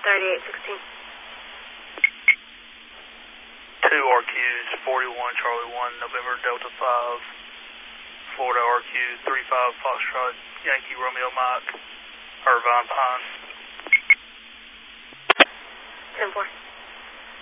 3816. 2 RQs, 41 Charlie 1, November Delta 5, Florida RQ 35 Foxtrot, Yankee Romeo Mike, Irvine Pines. 10-4.